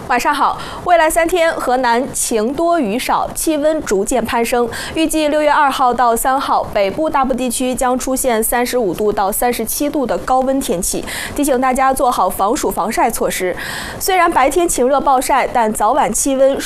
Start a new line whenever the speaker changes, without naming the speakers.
晚上好，未来3天，河南晴多雨少，气温逐渐攀升。预计6月2号到3号，北部大部地区将出现35度到37度的高温天气，提醒大家做好防暑防晒措施。虽然白天晴热暴晒，但早晚气温